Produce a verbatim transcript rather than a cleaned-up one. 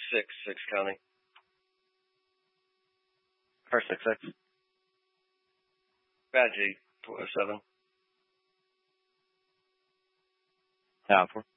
six, six counting. Car six six. Badge eight, four oh seven. Tower four.